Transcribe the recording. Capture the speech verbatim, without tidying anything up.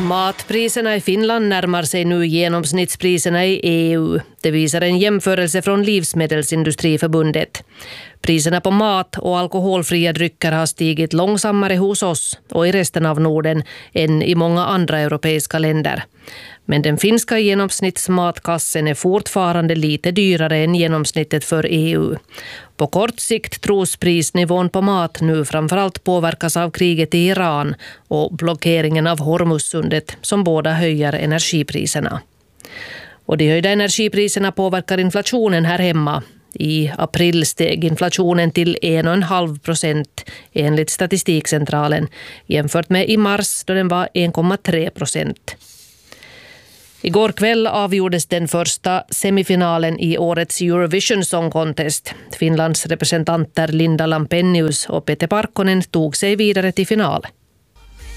Matpriserna i Finland närmar sig nu genomsnittspriserna i E U. Det visar en jämförelse från Livsmedelsindustriförbundet. Priserna på mat och alkoholfria drycker har stigit långsammare hos oss och i resten av Norden än i många andra europeiska länder. Men den finska genomsnittsmatkassen är fortfarande lite dyrare än genomsnittet för E U. På kort sikt tros prisnivån på mat nu framförallt påverkas av kriget i Iran och blockeringen av Hormuzsundet som båda höjer energipriserna. Och de höjda energipriserna påverkar inflationen här hemma. I april steg inflationen till en komma fem procent enligt Statistikcentralen jämfört med i mars då den var en komma tre procent. Igår kväll avgjordes den första semifinalen i årets Eurovision Song Contest. Finlands representanter Linda Lampenius och Pete Parkkonen tog sig vidare till final.